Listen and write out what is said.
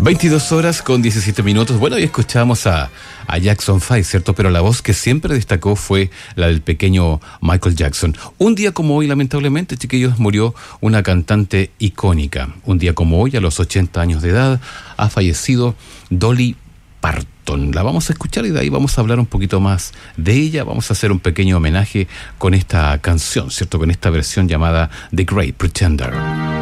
22 horas con 17 minutos. Bueno, y escuchamos a Jackson 5, ¿cierto? Pero la voz que siempre destacó fue la del pequeño Michael Jackson. Un día como hoy, lamentablemente, chiquillos, murió una cantante icónica. Un día como hoy, a los 80 años de edad, ha fallecido Dolly Parton. La vamos a escuchar y de ahí vamos a hablar un poquito más de ella. Vamos a hacer un pequeño homenaje con esta canción, ¿cierto? Con esta versión llamada The Great Pretender.